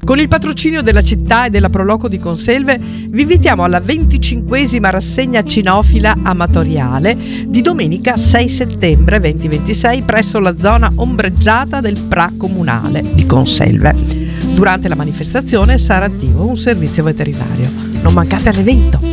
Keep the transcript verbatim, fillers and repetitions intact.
Con il patrocinio della città e della Proloco di Conselve vi invitiamo alla venticinquesima rassegna cinofila amatoriale di domenica sei settembre duemilaventisei presso la zona ombreggiata del Pra Comunale di Conselve. Durante la manifestazione sarà attivo un servizio veterinario. Non mancate all'evento!